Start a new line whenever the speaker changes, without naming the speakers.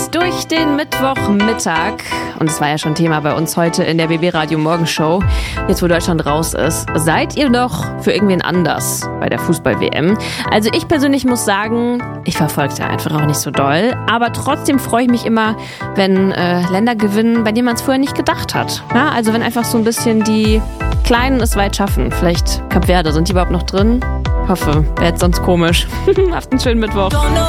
durch den Mittwochmittag. Und es war ja schon Thema bei uns heute in der BB Radio Morgenshow. Jetzt, wo Deutschland raus ist, seid ihr noch für irgendwen anders bei der Fußball-WM? Also ich persönlich muss sagen, ich verfolge es ja einfach auch nicht so doll. Aber trotzdem freue ich mich immer, wenn Länder gewinnen, bei denen man es vorher nicht gedacht hat. Ja, also wenn einfach so ein bisschen die Kleinen es weit schaffen. Vielleicht Kap Verde, sind die überhaupt noch drin? Ich hoffe, wäre jetzt sonst komisch. Habt einen schönen Mittwoch.